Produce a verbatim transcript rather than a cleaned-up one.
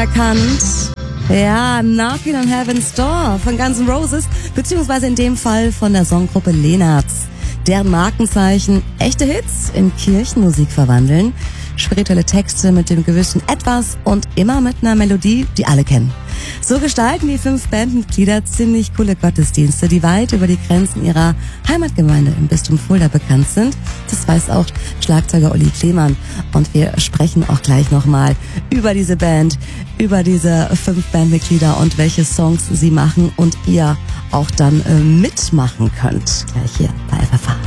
erkannt? Ja, Knocking on Heaven's Door von Guns N' Roses, beziehungsweise in dem Fall von der Songgruppe Lennarts. Deren Markenzeichen echte Hits in Kirchenmusik verwandeln, spirituelle Texte mit dem gewissen Etwas und immer mit einer Melodie, die alle kennen. So gestalten die fünf Bandmitglieder ziemlich coole Gottesdienste, die weit über die Grenzen ihrer Heimatgemeinde im Bistum Fulda bekannt sind. Das weiß auch Schlagzeuger Olli Klemann. Und wir sprechen auch gleich nochmal über diese Band, über diese fünf Bandmitglieder und welche Songs sie machen und ihr auch dann äh, mitmachen könnt. Gleich hier bei F F H.